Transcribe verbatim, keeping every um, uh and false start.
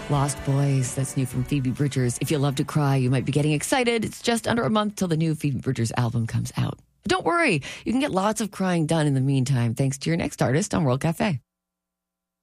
Lost Boys, that's new from Phoebe Bridgers. If you love to cry, you might be getting excited. It's just under a month till the new Phoebe Bridgers album comes out. Don't worry, you can get lots of crying done in the meantime thanks to your next artist on World Cafe.